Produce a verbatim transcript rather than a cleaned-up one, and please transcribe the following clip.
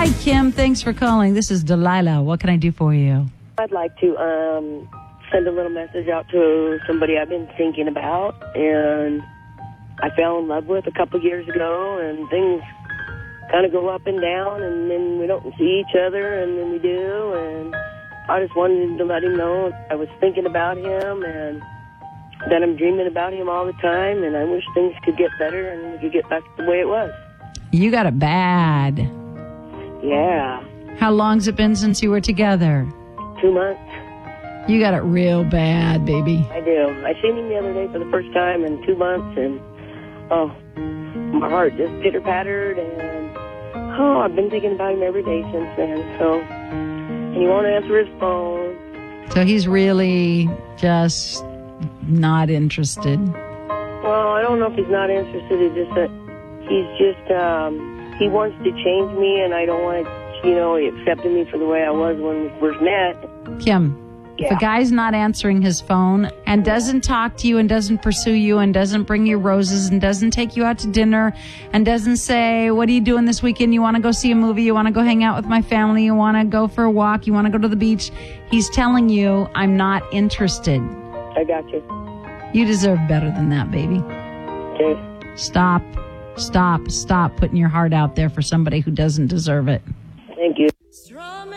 Hi, Kim. Thanks for calling. This is Delilah. What can I do for you? I'd like to um, send a little message out to somebody I've been thinking about, and I fell in love with a couple years ago, and things kind of go up and down, and then we don't see each other, and then we do, and I just wanted to let him know I was thinking about him, and that I'm dreaming about him all the time, and I wish things could get better and we could get back to the way it was. You got it bad. Yeah. How long's it been since you were together? Two months. You got it real bad, baby. I do. I seen him the other day for the first time in two months, and, oh, my heart just pitter-pattered, and, oh, I've been thinking about him every day since then, so, and he won't answer his phone. So he's really just not interested. Well, I don't know if he's not interested. It's just that he's just, um, he wants to change me, and I don't want to, you know, he accepted me for the way I was when we first met. Kim, yeah. If a guy's not answering his phone and doesn't talk to you and doesn't pursue you and doesn't bring you roses and doesn't take you out to dinner and doesn't say, what are you doing this weekend? You want to go see a movie? You want to go hang out with my family? You want to go for a walk? You want to go to the beach? He's telling you, I'm not interested. I got you. You deserve better than that, baby. Okay. Stop, stop, stop putting your heart out there for somebody who doesn't deserve it. Thank you.